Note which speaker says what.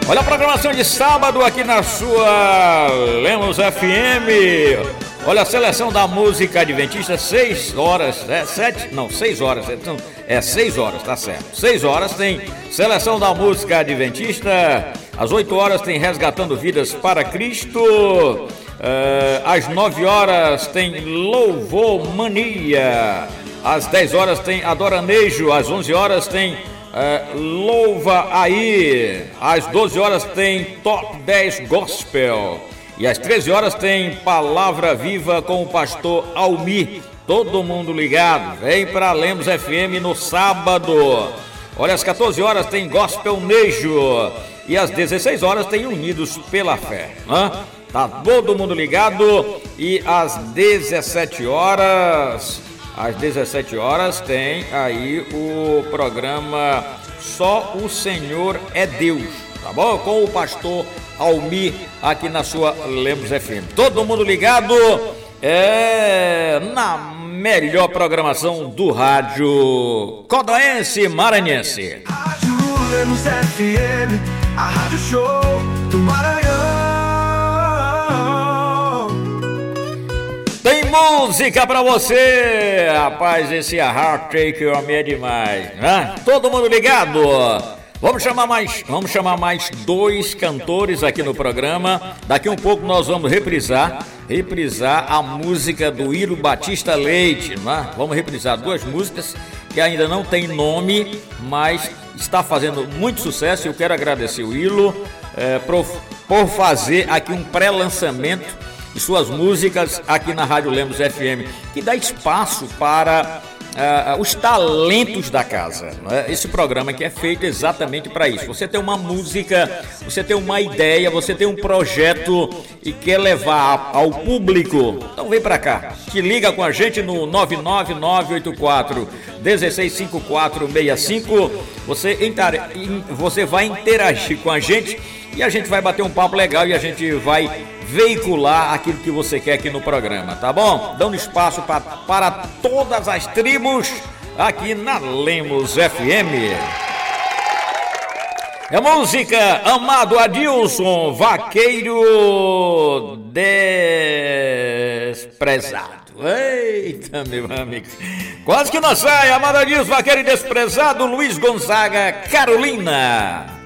Speaker 1: Olha a programação de sábado aqui na sua Lemos FM. Olha a seleção da música adventista, 6 horas, 6 horas, então, 6 horas, tá certo. 6 horas tem seleção da música adventista, às 8 horas tem Resgatando Vidas para Cristo, às 9 horas tem Louvor Mania, às 10 horas tem Adoranejo, às 11 horas tem Louva Aí, às 12 horas tem Top 10 Gospel e às 13 horas tem Palavra Viva com o pastor Almir. Todo mundo ligado, vem para Lemos FM no sábado. Olha, às 14 horas tem Gospel Nejo e às 16 horas tem Unidos pela Fé. Tá todo mundo ligado. E às 17 horas... Às 17 horas tem aí o programa Só o Senhor é Deus, tá bom? Com o pastor Almir aqui na sua Lemos FM. Todo mundo ligado na melhor programação do rádio codoense maranhense.
Speaker 2: Rádio Lemos FM, a rádio show do Maranhão.
Speaker 1: Tem música pra você, rapaz, esse Heart Take é demais, né? Todo mundo ligado? Vamos chamar mais 2 cantores aqui no programa. Daqui um pouco nós vamos reprisar a música do Ilo Batista Leite, né? Vamos reprisar 2 músicas que ainda não tem nome, mas está fazendo muito sucesso. Eu quero agradecer o Ilo por fazer aqui um pré-lançamento e suas músicas aqui na Rádio Lemos FM, que dá espaço para os talentos da casa, né? Esse programa que é feito exatamente para isso. Você tem uma música, você tem uma ideia, você tem um projeto e quer levar ao público, então vem para cá, te liga com a gente no 99984-165465, você vai interagir com a gente e a gente vai bater um papo legal e a gente vai veicular aquilo que você quer aqui no programa, tá bom? Dando espaço para todas as tribos aqui na Lemos FM. É música Amado Adilson, Vaqueiro Desprezado. Eita, meu amigo, quase que não sai. Amado Adilson, Vaqueiro Desprezado, Luiz Gonzaga, Carolina.